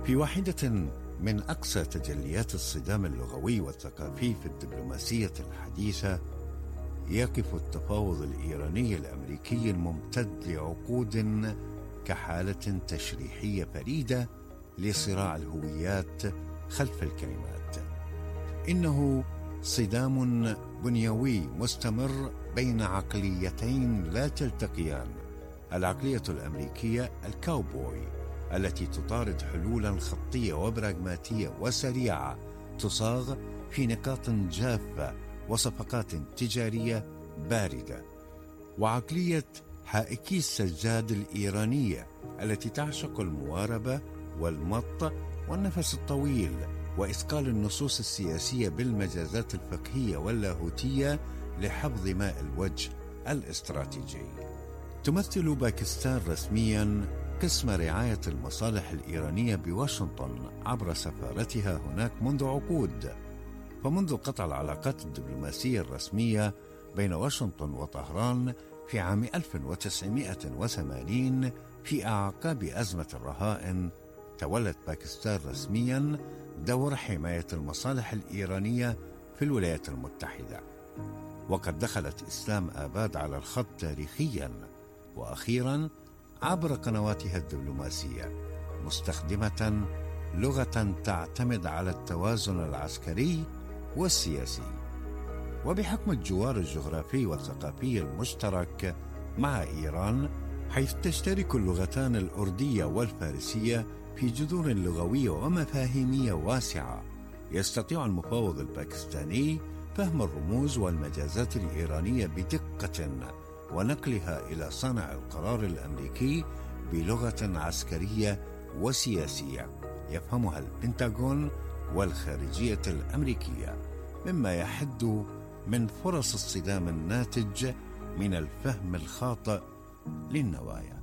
في واحدة من أقصى تجليات الصدام اللغوي والثقافي في الدبلوماسية الحديثة، يقف التفاوض الإيراني الأمريكي الممتد لعقود كحالة تشريحية فريدة لصراع الهويات خلف الكلمات. إنه صدام بنيوي مستمر بين عقليتين لا تلتقيان: العقلية الأمريكية الكاوبوي التي تطارد حلولا خطية وبراغماتية وسريعة تصاغ في نقاط جافة وصفقات تجارية باردة، وعقلية حائكي السجاد الإيرانية التي تعشق المواربة والمط والنفس الطويل وإثقال النصوص السياسية بالمجازات الفقهية واللاهوتية لحفظ ماء الوجه الاستراتيجي. تمثل باكستان رسميا قسم رعاية المصالح الإيرانية بواشنطن عبر سفارتها هناك منذ عقود. فمنذ قطع العلاقات الدبلوماسية الرسمية بين واشنطن وطهران في عام 1980 في أعقاب أزمة الرهائن، تولت باكستان رسميا دور حماية المصالح الإيرانية في الولايات المتحدة. وقد دخلت إسلام آباد على الخط تاريخيا وأخيرا عبر قنواتها الدبلوماسية، مستخدمة لغة تعتمد على التوازن العسكري والسياسي. وبحكم الجوار الجغرافي والثقافي المشترك مع إيران، حيث تشترك اللغتان الأردية والفارسية في جذور لغوية ومفاهيمية واسعة، يستطيع المفاوض الباكستاني فهم الرموز والمجازات الإيرانية بدقة ونقلها إلى صانع القرار الأمريكي بلغة عسكرية وسياسية يفهمها البنتاغون والخارجية الأمريكية، مما يحد من فرص الصدام الناتج من الفهم الخاطئ للنوايا.